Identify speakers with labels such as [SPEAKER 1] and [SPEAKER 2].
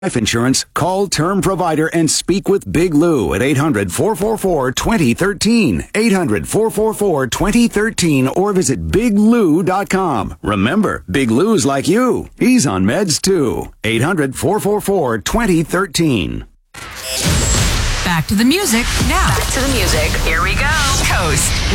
[SPEAKER 1] life insurance, call Term Provider and speak with Big Lou at 800-444-2013. 800-444-2013 or visit biglou.com. Remember, Big Lou's like you. He's on meds too. 800-444-2013.
[SPEAKER 2] Back to the music now.
[SPEAKER 3] Back to the music. Here we go.
[SPEAKER 2] Coast